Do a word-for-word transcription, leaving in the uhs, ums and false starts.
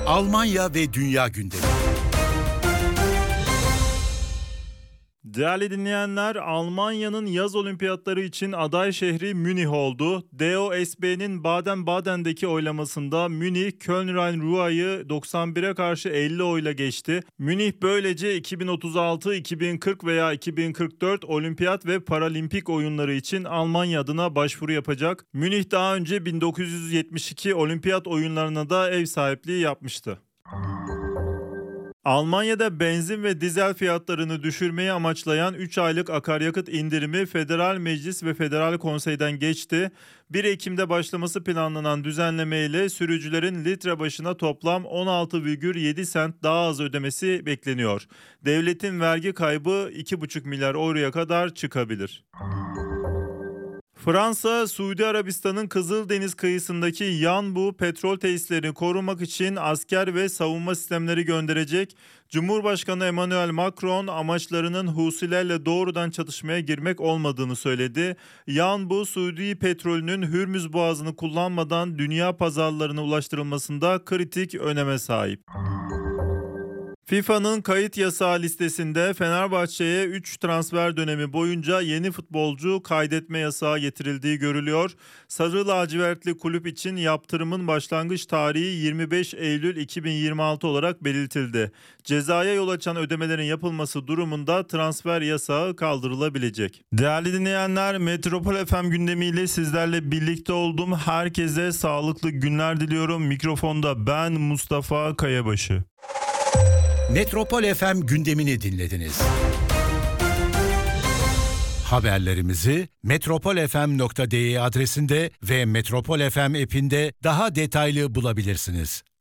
Almanya ve Dünya Gündemi. Değerli dinleyenler, Almanya'nın yaz olimpiyatları için aday şehri Münih oldu. D O S B'nin Baden-Baden'deki oylamasında Münih, Köln-Rhein-Ruhr'ı doksan bire karşı elli oyla geçti. Münih böylece iki bin otuz altı, iki bin kırk veya iki bin kırk dört olimpiyat ve paralimpik oyunları için Almanya adına başvuru yapacak. Münih daha önce bin dokuz yüz yetmiş iki olimpiyat oyunlarına da ev sahipliği yapmıştı. Almanya'da benzin ve dizel fiyatlarını düşürmeyi amaçlayan üç aylık akaryakıt indirimi Federal Meclis ve Federal Konsey'den geçti. bir Ekim'de başlaması planlanan düzenleme ile sürücülerin litre başına toplam on altı virgül yedi sent daha az ödemesi bekleniyor. Devletin vergi kaybı iki buçuk milyar euroya kadar çıkabilir. Fransa, Suudi Arabistan'ın Kızıldeniz kıyısındaki Yanbu petrol tesislerini korumak için asker ve savunma sistemleri gönderecek. Cumhurbaşkanı Emmanuel Macron amaçlarının Husilerle doğrudan çatışmaya girmek olmadığını söyledi. Yanbu, Suudi petrolünün Hürmüz Boğazı'nı kullanmadan dünya pazarlarına ulaştırılmasında kritik öneme sahip. FIFA'nın kayıt yasağı listesinde Fenerbahçe'ye üç transfer dönemi boyunca yeni futbolcu kaydetme yasağı getirildiği görülüyor. Sarı lacivertli kulüp için yaptırımın başlangıç tarihi yirmi beş Eylül iki bin yirmi altı olarak belirtildi. Cezaya yol açan ödemelerin yapılması durumunda transfer yasağı kaldırılabilecek. Değerli dinleyenler, Metropol F M gündemiyle sizlerle birlikte oldum. Herkese sağlıklı günler diliyorum. Mikrofonda ben Mustafa Kayabaşı. Metropol F M gündemini dinlediniz. Haberlerimizi metropol f m nokta d e adresinde ve Metropol F M app'inde daha detaylı bulabilirsiniz.